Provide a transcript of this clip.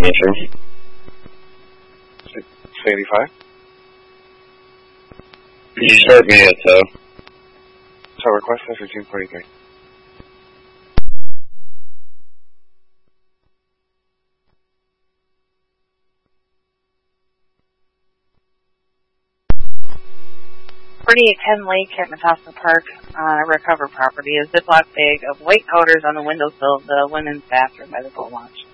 information. 85? Could you start me at So request 1343. Property at 10 Lake at Matassa Park, recover property. A Ziploc bag of white powders on the windowsill of the women's bathroom by the boat launch.